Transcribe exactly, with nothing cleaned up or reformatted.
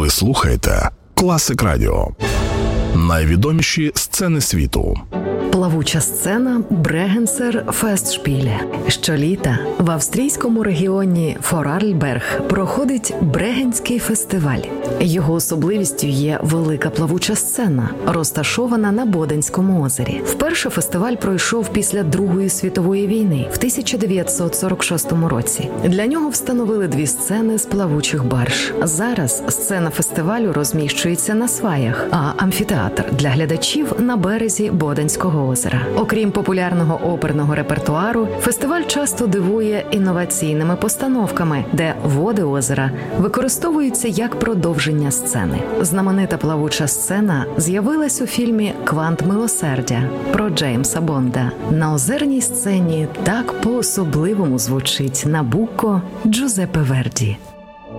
Ви слухаєте Класик Радіо. Найвідоміші сцени світу. Плавуча сцена Брегенсер Фестшпіле. Щоліта в австрійському регіоні Форарльберг проходить Брегенський фестиваль. Його особливістю є велика плавуча сцена, розташована на Боденському озері. Вперше фестиваль пройшов після Другої світової війни в тисяча дев'ятсот сорок шостому році. Для нього встановили дві сцени з плавучих барж. Зараз сцена фестивалю розміщується на сваях, а амфітеатр для глядачів на березі Боденського озера. Окрім популярного оперного репертуару, фестиваль часто дивує інноваційними постановками, де води озера використовуються як продовження сцени. Знаменита плавуча сцена з'явилась у фільмі «Квант милосердя» про Джеймса Бонда. На озерній сцені так по-особливому звучить Набуко Джузеппе Верді.